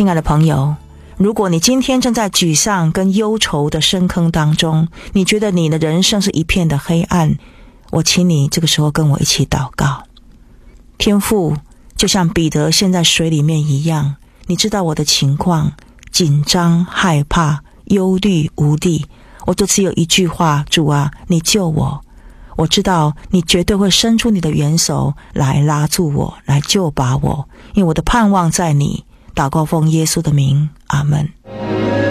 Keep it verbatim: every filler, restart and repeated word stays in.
亲爱的朋友，如果你今天正在沮丧跟忧愁的深坑当中，你觉得你的人生是一片的黑暗，我请你这个时候跟我一起祷告。天父，就像彼得陷在水里面一样，你知道我的情况，紧张、害怕、忧虑无力，我就只有一句话，主啊，你救我。我知道你绝对会伸出你的援手来拉住我，来救拔我，因为我的盼望在你。祷告奉耶稣的名，阿们。